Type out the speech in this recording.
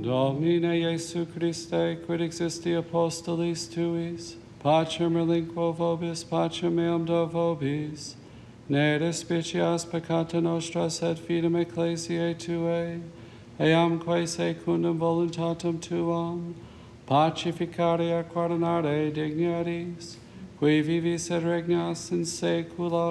Domine Iesu Christe, quid existi apostolis tuis, pacem relinquo vobis, pacem meam do vobis, ne despicias peccata nostra, sed fidem ecclesiae Tuae, eamque secundum voluntatem Tuam, pacificare et guardare dignitas, qui vivis et regnas in saecula